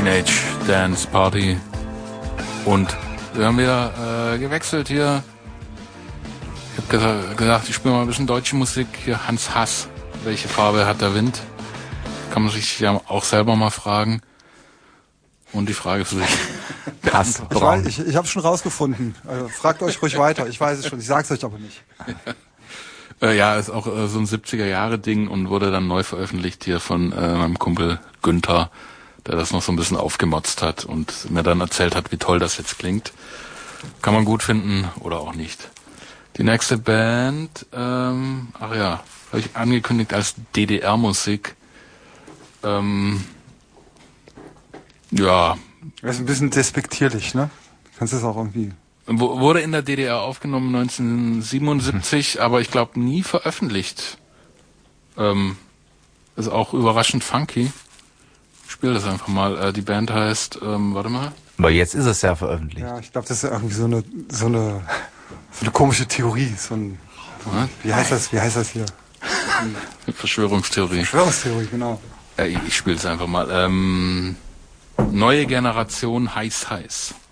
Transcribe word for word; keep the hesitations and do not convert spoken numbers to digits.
Teenage Dance Party. Und wir haben wieder äh, gewechselt hier. Ich habe gesa- gesagt, ich spiele mal ein bisschen deutsche Musik. Hier Hans Hass. Welche Farbe hat der Wind? Kann man sich ja auch selber mal fragen. Und die Frage für sich. Hass. Ich, weiß, ich, ich habe schon rausgefunden. Also, fragt euch ruhig weiter. Ich weiß es schon. Ich sag's euch aber nicht. Äh, ja, ist auch äh, so ein siebziger-Jahre-Ding und wurde dann neu veröffentlicht hier von äh, meinem Kumpel Günther, der das noch so ein bisschen aufgemotzt hat und mir dann erzählt hat, wie toll das jetzt klingt. Kann man gut finden oder auch nicht. Die nächste Band, ähm, ach ja, habe ich angekündigt als D D R-Musik. Ähm, ja. Das ist ein bisschen despektierlich, ne? Kannst du es auch irgendwie... W- wurde in der D D R aufgenommen neunzehnhundertsiebenundsiebzig, aber ich glaube nie veröffentlicht. Ähm, ist auch überraschend funky. Ich spiele das einfach mal. Äh, die Band heißt, ähm, warte mal. Aber jetzt ist es ja veröffentlicht. Ja, ich glaube, das ist irgendwie so eine, so eine, so eine komische Theorie. So ein, so ein, wie heißt das, wie heißt das hier? Verschwörungstheorie. Verschwörungstheorie, genau. Äh, ich ich spiele es einfach mal. Ähm, neue Generation heiß heiß.